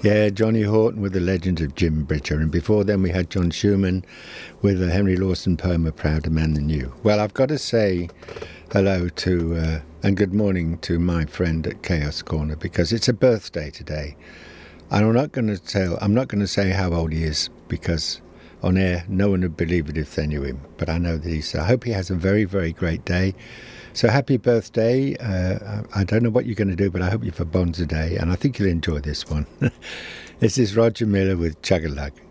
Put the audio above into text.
Yeah, Johnny Horton with The Legend of Jim Bridger, and before then we had John Schumann with the Henry Lawson poem A Prouder Man Than You. Well, I've got to say hello to and good morning to my friend at Chaos Corner, because it's a birthday today. And I'm not going to say how old he is, because on air no one would believe it if they knew him. But I know that I hope he has a very, very great day. So happy birthday. I don't know what you're going to do, but I hope you have a bonza day, and I think you'll enjoy this one. This is Roger Miller with Chug-a-Lug.